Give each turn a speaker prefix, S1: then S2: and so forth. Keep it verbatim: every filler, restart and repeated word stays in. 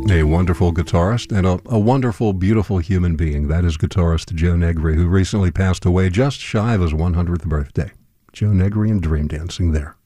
S1: A wonderful guitarist and a, a wonderful, beautiful human being. That is guitarist Joe Negri, who recently passed away just shy of his one hundredth birthday. Joe Negri and Dream Dancing there.